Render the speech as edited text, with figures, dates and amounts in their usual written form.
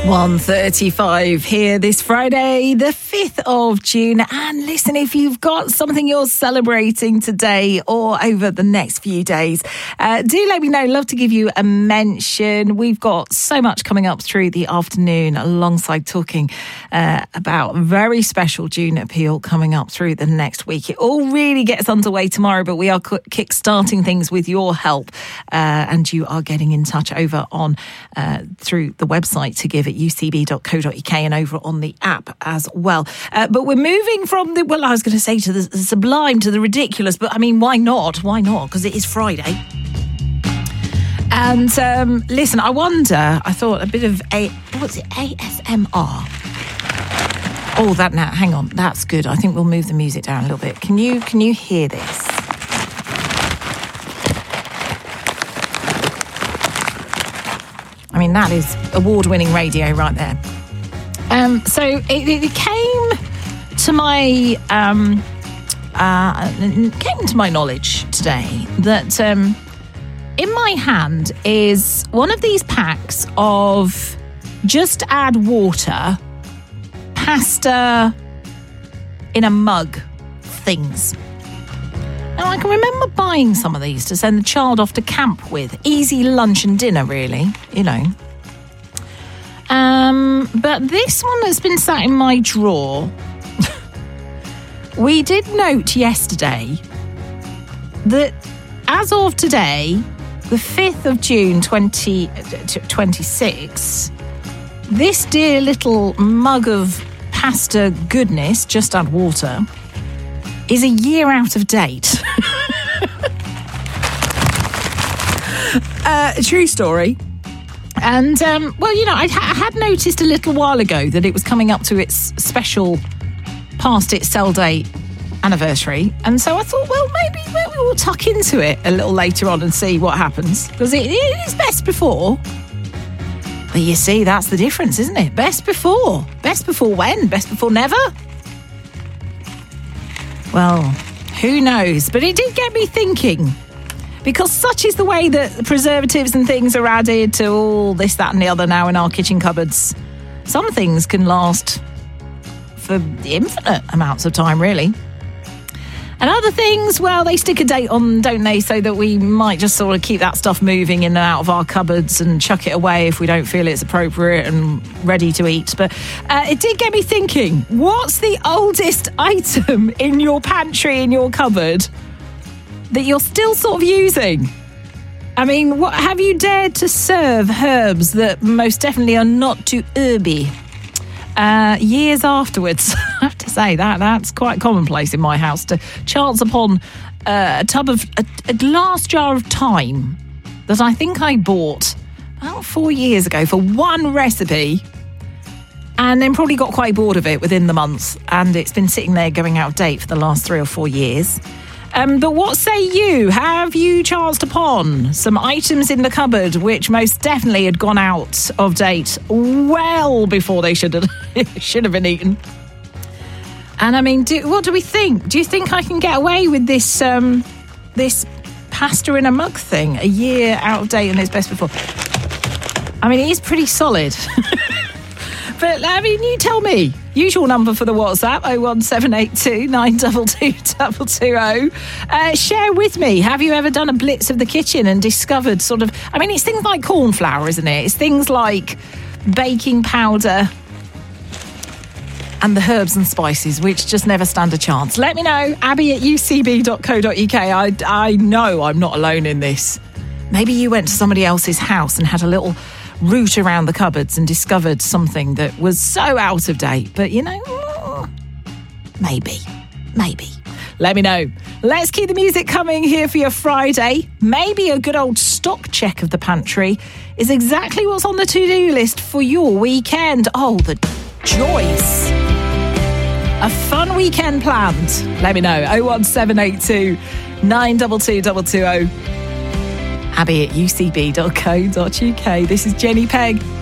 1:35 here this Friday, the 5th of June. And listen, if you've got something you're celebrating today or over the next few days, do let me know. Love to give you a mention. We've got so much coming up through the afternoon alongside talking about very special June appeal coming up through the next week. It all really gets underway tomorrow, but we are kick-starting things with your help. And you are getting in touch over on through the website to give at ucb.co.uk and over on the app as well. But we're moving from the, well, I was going to say to the sublime to the ridiculous, but I mean, why not? Why not? Because it is Friday. And listen, I wonder, I thought a bit of ASMR. Oh, that now, hang on, that's good. I think we'll move the music down a little bit. Can you hear this? I mean, that is award-winning radio right there. So it came to my knowledge today that in my hand is one of these packs of just add water, pasta in a mug things. Now, I can remember buying some of these to send the child off to camp with. Easy lunch and dinner, really, you know. But this one has been sat in my drawer. We did note yesterday that as of today, the 5th of June 2026, this dear little mug of pasta goodness, just add water, is a year out of date. True story. And, well, you know, I had noticed a little while ago that it was coming up to its special past its sell date anniversary. And so I thought, well, maybe we'll tuck into it a little later on and see what happens. Because it is best before. But you see, that's the difference, isn't it? Best before. Best before when? Best before never? Well, who knows? But it did get me thinking, because such is the way that preservatives and things are added to all this, that and the other now in our kitchen cupboards. Some things can last for infinite amounts of time, really. And other things, well, they stick a date on, don't they, so that we might just sort of keep that stuff moving in and out of our cupboards and chuck it away if we don't feel it's appropriate and ready to eat. But it did get me thinking, what's the oldest item in your pantry, in your cupboard, that you're still sort of using? I mean, what have you dared to serve herbs that most definitely are not too herby? Years afterwards, I have to say that's quite commonplace in my house to chance upon a glass jar of thyme that I think I bought about 4 years ago for one recipe, and then probably got quite bored of it within the month, and it's been sitting there going out of date for the last 3 or 4 years. But what say you? Have you chanced upon some items in the cupboard which most definitely had gone out of date well before they should have been eaten? And I mean, what do we think? Do you think I can get away with this this pasta in a mug thing? A year out of date and it's best before. I mean, it is pretty solid. But, I mean, you tell me. Usual number for the WhatsApp, 01782 922 220. Share with me. Have you ever done a blitz of the kitchen and discovered sort of... I mean, it's things like corn flour, isn't it? It's things like baking powder and the herbs and spices, which just never stand a chance. Let me know. Abby at ucb.co.uk. I know I'm not alone in this. Maybe you went to somebody else's house and had a little root around the cupboards and discovered something that was so out of date. But, you know, maybe. Let me know. Let's keep the music coming here for your Friday. Maybe a good old stock check of the pantry is exactly what's on the to-do list for your weekend. Oh, the joys. A fun weekend planned. Let me know. 01782 922 220. Abby at ucb.co.uk. This is Jenny Pegg.